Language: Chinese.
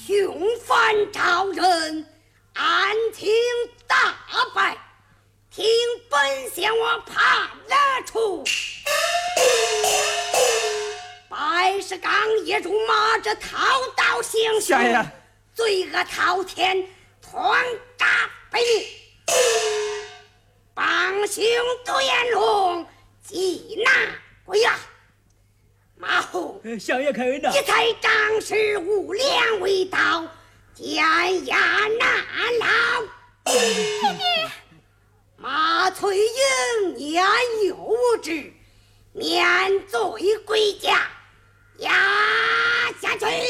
雄犯赵人，安听大败，听本县我判了处。百世刚也辱骂这滔道行凶，罪恶滔天，团嘎被逆，帮凶杜延龙，缉拿归案。马洪， 相爷开恩呐！ 一才仗势无良为道，监押难牢。马翠英年幼无知，免罪归家，押下去。